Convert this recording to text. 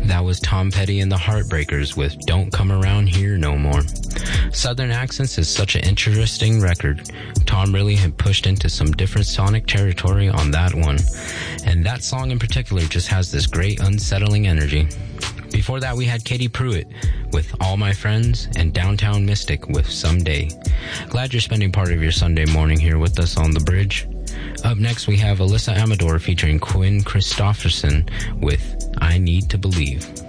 That was Tom Petty and the Heartbreakers with Don't Come Around Here No More. Southern Accents is such an interesting record. Tom really had pushed into some different sonic territory on that one. And that song in particular just has this great unsettling energy. Before that, we had Katie Pruitt with All My Friends and Downtown Mystic with Someday. Glad you're spending part of your Sunday morning here with us on The Bridge. Up next, we have Alyssa Amador featuring Quinn Christopherson with I Need to Believe.